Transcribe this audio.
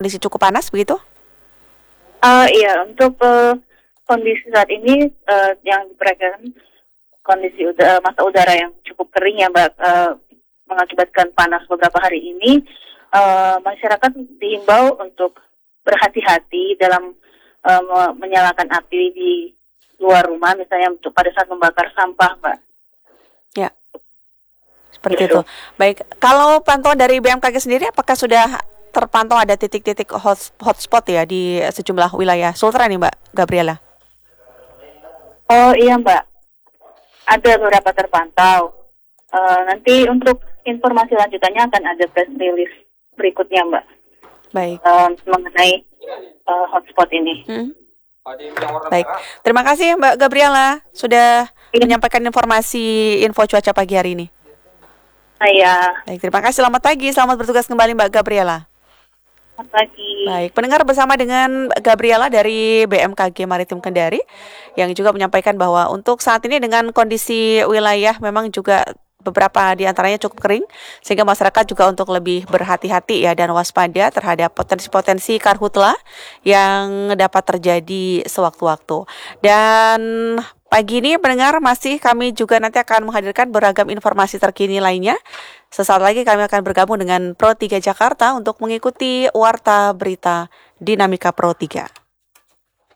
kondisi cukup panas begitu? Iya, untuk kondisi saat ini yang diperkirakan kondisi masa udara yang cukup kering ya Mbak, mengakibatkan panas beberapa hari ini, masyarakat dihimbau untuk berhati-hati dalam menyalakan api di luar rumah, misalnya untuk pada saat membakar sampah, Mbak. Ya, seperti itu. Baik, kalau pantauan dari BMKG sendiri, apakah sudah terpantau ada titik-titik hotspot ya di sejumlah wilayah Sultra nih Mbak Gabriela? Oh iya Mbak, ada beberapa terpantau. Nanti untuk informasi lanjutannya akan ada press release berikutnya Mbak. Baik. Mengenai hotspot ini. Baik, terima kasih Mbak Gabriela sudah menyampaikan info cuaca pagi hari ini. Iya. Baik, terima kasih. Selamat pagi, selamat bertugas kembali Mbak Gabriela. Selamat pagi. Baik, pendengar bersama dengan Gabriela dari BMKG Maritim Kendari yang juga menyampaikan bahwa untuk saat ini dengan kondisi wilayah memang juga beberapa di antaranya cukup kering sehingga masyarakat juga untuk lebih berhati-hati ya dan waspada terhadap potensi-potensi karhutla yang dapat terjadi sewaktu-waktu. Dan pagi ini pendengar masih kami juga nanti akan menghadirkan beragam informasi terkini lainnya. Sesaat lagi kami akan bergabung dengan Pro 3 Jakarta untuk mengikuti Warta Berita Dinamika Pro 3.